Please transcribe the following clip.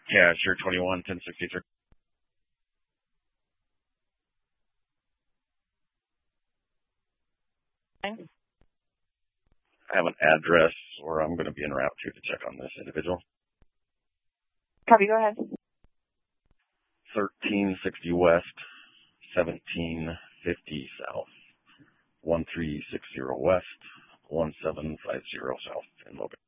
Yeah, sure, 21, 1063. I have an address where I'm going to be en route to check on this individual. Copy, go ahead. 1360 West, 1750 South, 1360 West, 1750 South in Logan.